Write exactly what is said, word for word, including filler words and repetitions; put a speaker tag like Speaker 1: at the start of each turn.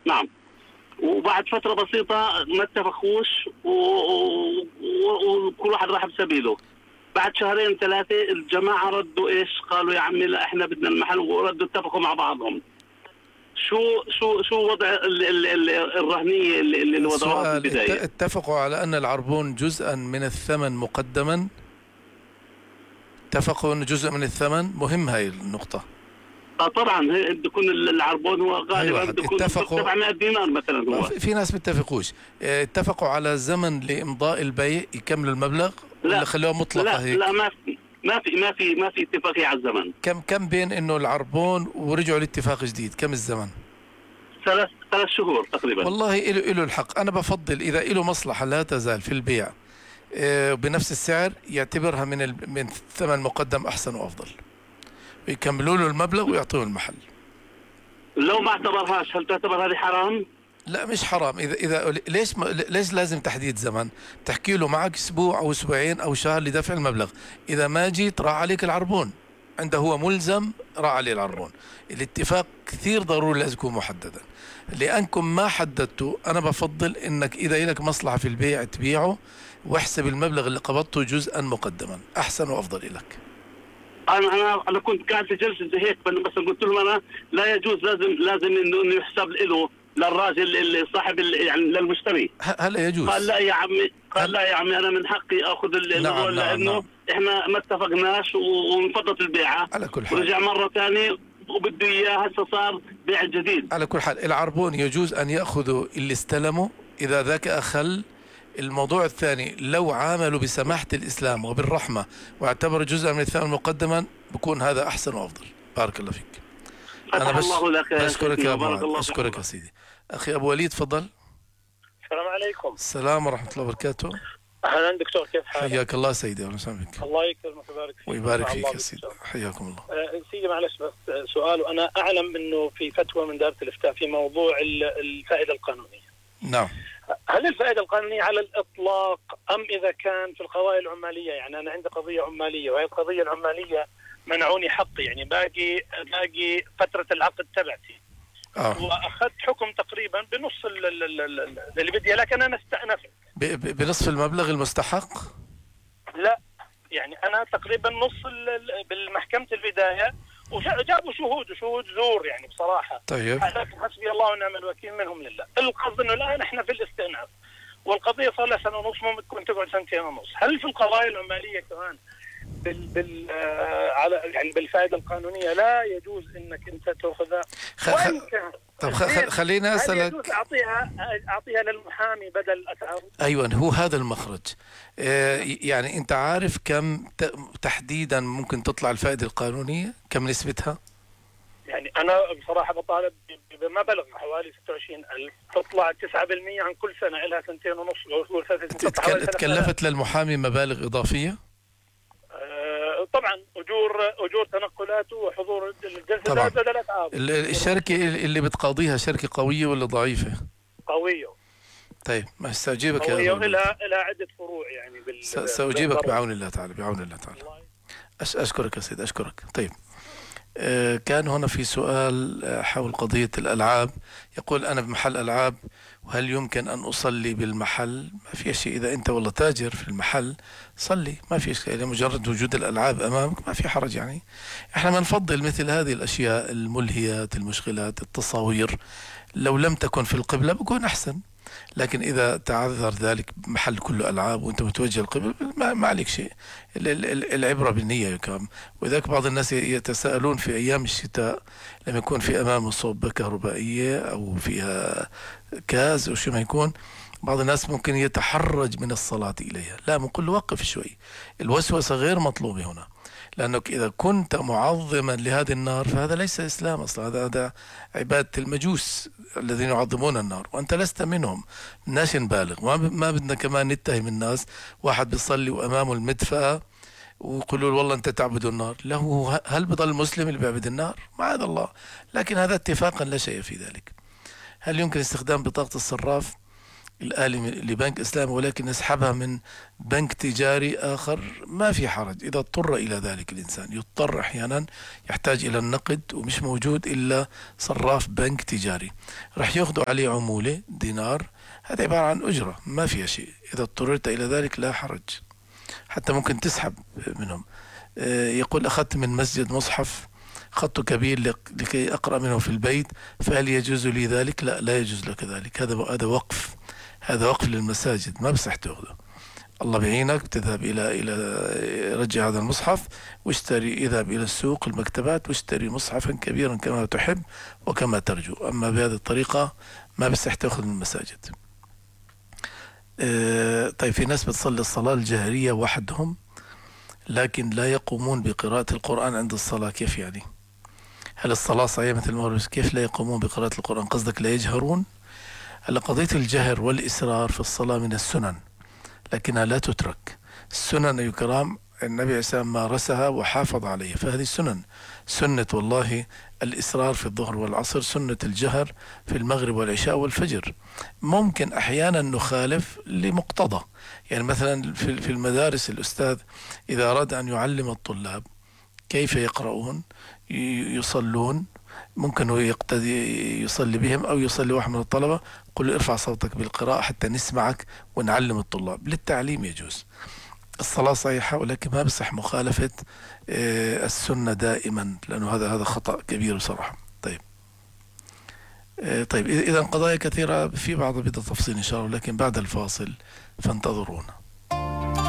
Speaker 1: نعم. وبعد فترة بسيطة ما اتفقوش وكل واحد راح بسبيله. بعد شهرين ثلاثة الجماعة ردوا إيش؟ قالوا يا عمي لا إحنا بدنا المحل، وردوا اتفقوا مع بعضهم. شو شو شو وضع ال ال ال الرهنية اللي, اللي وضعوها في البداية؟
Speaker 2: اتفقوا على أن العربون جزءا من الثمن مقدما. اتفقوا أنه جزء من الثمن. مهم هاي النقطة.
Speaker 1: اه طبعا بده العربون هو غالبا بده يكون سبعمائة دينار مثلا. هو
Speaker 2: في ناس بيتفقوش. اتفقوا على زمن لإمضاء البيع يكملوا المبلغ ولا خلوها مطلقة
Speaker 1: لا
Speaker 2: هيك؟
Speaker 1: لا ما في ما في ما في ما في اتفاقية على الزمن.
Speaker 2: كم كم بين انه العربون ورجعوا لاتفاق جديد؟ كم الزمن؟
Speaker 1: ثلاث ثلاث شهور تقريبا.
Speaker 2: والله له له الحق. انا بفضل اذا له مصلحة لا تزال في البيع بنفس السعر يعتبرها من ال... من ثمن مقدم احسن وافضل، ويكملوا له المبلغ ويعطوه المحل.
Speaker 1: لو ما اعتبرهاش هل تعتبر هذه حرام؟
Speaker 2: لا مش حرام. اذا اذا ليش ليش لازم تحديد زمن؟ تحكي له معك اسبوع او اسبوعين او شهر لدفع المبلغ. اذا ما جيت راح عليك العربون. عنده هو ملزم راح عليه العربون. الاتفاق كثير ضروري لازم يكون محددا. لانكم ما حددتوا، انا بفضل انك اذا لك مصلحة في البيع تبيعه واحسب المبلغ اللي قبضته جزءا مقدما، احسن وافضل لك.
Speaker 1: انا انا انا كنت قاعد في جلسه زي هيك، بس قلت لهم انا لا يجوز، لازم لازم انه يحسب له للراجل اللي صاحب يعني للمشتري.
Speaker 2: هلا يجوز.
Speaker 1: قال لا يا عمي، قال لا يا عمي انا من حقي اخذ الموضوع. نعم لانه نعم. احنا ما اتفقناش وانفضت البيعه
Speaker 2: على كل حال.
Speaker 1: ورجع مره ثانيه وبده اياه، هسه صار بيع جديد.
Speaker 2: على كل حال العربون يجوز ان ياخذوا اللي استلموا اذا ذاك اخل. الموضوع الثاني لو عاملوا بسماحة الإسلام وبالرحمة واعتبروا جزءا من الثمن مقدما بكون هذا أحسن وأفضل. بارك الله فيك.
Speaker 1: أنا بس الله لك
Speaker 2: أشكرك يا أبو أشكرك يا سيدي. أخي أبو وليد تفضل.
Speaker 3: السلام عليكم.
Speaker 2: السلام ورحمة الله وبركاته.
Speaker 3: أهلا دكتور، كيف حالك؟
Speaker 2: حياك الله سيدي. أهلا وسهلا بك.
Speaker 3: الله يكرمك ويبارك فيك.
Speaker 2: ويبارك فيك يا سيدي. حياكم الله.
Speaker 3: أه سيدي معلش بس سؤال، وأنا أعلم إنه في فتوى من دائرة الإفتاء في موضوع الفائدة القانونية.
Speaker 2: نعم.
Speaker 3: هل الفائدة القانونية على الإطلاق أم إذا كان في القضايا العمالية؟ يعني أنا عندي قضية عمالية وهي القضية العمالية منعوني حقي، يعني باقي باقي فترة العقد تبعتي. آه. وأخذت حكم تقريبا بنص اللي بدي، لكن أنا استأنفت.
Speaker 2: بنصف المبلغ المستحق؟
Speaker 3: لا يعني أنا تقريبا نص بالمحكمة البداية، وجابوا شهود وشهود زور يعني بصراحة.
Speaker 2: طيب.
Speaker 3: لكن حسبي الله ونعم الوكيل منهم لله. القصد انه الان احنا في الاستئناف والقضية صار لها سنة ونص، ممكن تقعد سنتين ونص. هل في القضايا العمالية كمان بال بال آه على يعني بالفائدة القانونية لا يجوز انك انت تاخذها؟
Speaker 2: خ... خ... طب خ... خلينا اسالك،
Speaker 3: هل يجوز اعطيها اعطيها للمحامي بدل اتعرض؟
Speaker 2: ايوه هو هذا المخرج. آه يعني انت عارف كم ت... تحديدا ممكن تطلع الفائدة القانونية؟ كم نسبتها؟
Speaker 3: يعني انا بصراحة بطالب بمبلغ حوالي ستة وعشرين ألف، تطلع تسعة بالمئة عن كل سنة، لها سنتين ونص.
Speaker 2: تتكل... تكلفت للمحامي مبالغ اضافية؟
Speaker 3: طبعا اجور اجور تنقلاته وحضور الجلسه بدلت عام.
Speaker 2: الشركه اللي بتقاضيها شركه قويه ولا ضعيفه؟
Speaker 3: قويه.
Speaker 2: طيب ما استجيبك
Speaker 3: يا رب. لها لها عده فروع يعني بال
Speaker 2: ساجيبك بعون الله تعالى، بعون الله تعالى. أش اشكرك يا سيدي، اشكرك. طيب آه كان هنا في سؤال حول قضيه الالعاب. يقول انا بمحل العاب وهل يمكن أن أصلي بالمحل؟ ما في شيء، إذا أنت والله تاجر في المحل صلي، ما في إشكال. لمجرد وجود الألعاب أمامك ما في حرج. يعني إحنا بنفضل مثل هذه الأشياء الملهيات المشغلات التصاوير لو لم تكن في القبلة بكون أحسن، لكن إذا تعذر ذلك محل كله ألعاب وأنت متوجه القبلة ما, ما عليك شيء. العبرة بالنية يا كرام. وذلك بعض الناس يتساءلون في أيام الشتاء لما يكون في أمامه صوبة كهربائية أو فيها كاز أو شو ما يكون، بعض الناس ممكن يتحرج من الصلاة إليها. لا، بنقول له وقف شوي، الوسوسة غير مطلوبة هنا، لأنك إذا كنت معظما لهذه النار فهذا ليس إسلام أصلا، هذا هذا عبادة المجوس الذين يعظمون النار وأنت لست منهم. الناس بالغ، ما بدنا كمان نتهم الناس. واحد بيصلي وأمامه المدفأة ويقولوا له والله أنت تعبد النار، له هل بضل المسلم اللي بيعبد النار؟ معاذ الله. لكن هذا اتفاقا لا شيء في ذلك. هل يمكن استخدام بطاقة الصراف؟ الآلي من- لبنك إسلامي ولكن يسحبها من بنك تجاري آخر، ما في حرج إذا اضطر إلى ذلك. الإنسان يضطر أحيانا، يحتاج إلى النقد ومش موجود إلا صراف بنك تجاري، رح ياخذوا عليه عمولة دينار، هذا عبارة عن أجرة ما فيها شيء. إذا اضطررت إلى ذلك لا حرج، حتى ممكن تسحب منهم. آه، يقول أخذت من مسجد مصحف خط كبير لك- لكي أقرأ منه في البيت، فهل يجوز لي ذلك؟ لا، لا يجوز لك ذلك. هذا هذا وقف، هذا وقف للمساجد، ما بصح تاخذه. الله بعينك، بتذهب إلى إلى رجع هذا المصحف واشتري، اذهب إلى السوق المكتبات واشتري مصحفا كبيرا كما تحب وكما ترجو. أما بهذه الطريقة ما بصح تاخذ من المساجد. آه، طيب، في ناس بتصلي الصلاة الجهرية وحدهم لكن لا يقومون بقراءة القرآن عند الصلاة، كيف يعني؟ هل الصلاة صحيحة مثل المغرب؟ كيف لا يقومون بقراءة القرآن؟ قصدك لا يجهرون؟ هلا قضية الجهر والإسرار في الصلاة من السنن لكنها لا تترك. السنن يا كرام النبي عليه السلام مارسها وحافظ عليها، فهذه سنن. سنة والله الإسرار في الظهر والعصر، سنة الجهر في المغرب والعشاء والفجر. ممكن أحيانا نخالف لمقتضى، يعني مثلا في في المدارس الأستاذ إذا أراد أن يعلم الطلاب كيف يقرؤون ي- يصلون، ممكن هو يقتدي يصلي بهم أو يصلي واحد من الطلبة، قل له ارفع صوتك بالقراءة حتى نسمعك ونعلم الطلاب. للتعليم يجوز، الصلاة صحيحة، ولكن ما بصح مخالفة آه، السنة دائما، لأنه هذا هذا خطأ كبير بصراحة. طيب آه، طيب إذا قضايا كثيرة، في بعض بدها تفصيل إن شاء الله، لكن بعد الفاصل فانتظرونا.